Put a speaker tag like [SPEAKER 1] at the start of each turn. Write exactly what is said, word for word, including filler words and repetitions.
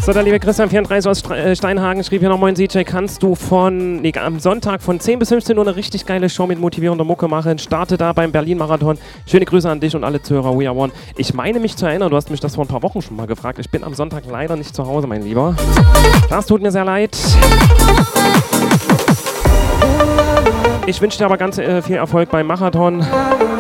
[SPEAKER 1] So, der liebe Christian vierunddreißig aus Steinhagen schrieb hier noch: Moin C J, kannst du von, nee, am Sonntag von zehn bis fünfzehn Uhr eine richtig geile Show mit motivierender Mucke machen? Starte da beim Berlin-Marathon. Schöne Grüße an dich und alle Zuhörer. We are one. Ich meine mich zu erinnern, du hast mich das vor ein paar Wochen schon mal gefragt. Ich bin am Sonntag leider nicht zu Hause, mein Lieber. Das tut mir sehr leid. Ich wünsche dir aber ganz äh, viel Erfolg beim Marathon.